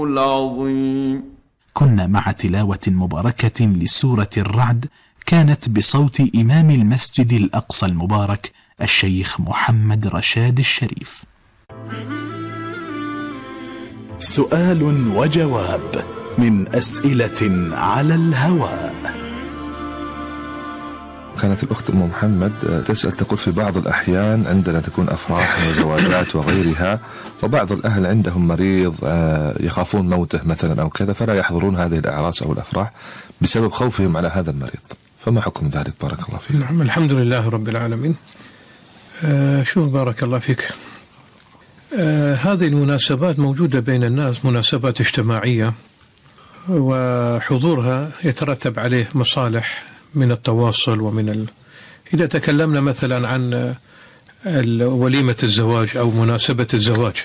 العظيم. كنا مع تلاوة مباركة لسورة الرعد، كانت بصوت إمام المسجد الأقصى المبارك الشيخ محمد رشاد الشريف. سؤال وجواب من أسئلة على الهواء. كانت الأخت أم محمد تسأل تقول: في بعض الأحيان عندنا تكون أفراح وزواجات وغيرها، وبعض الأهل عندهم مريض يخافون موته مثلا أو كذا، فلا يحضرون هذه الأعراس أو الأفراح بسبب خوفهم على هذا المريض، فما حكم ذلك؟ بارك الله فيك. نعم، الحمد لله رب العالمين. شوف بارك الله فيك، هذه المناسبات موجودة بين الناس، مناسبات اجتماعية، وحضورها يترتب عليه مصالح من التواصل إذا تكلمنا مثلا عن وليمة الزواج أو مناسبة الزواج،